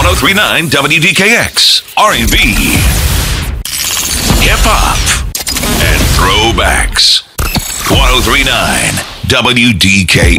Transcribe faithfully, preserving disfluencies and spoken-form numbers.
one oh three point nine W D K X, R and B, hip hop, and throwbacks. one oh three point nine W D K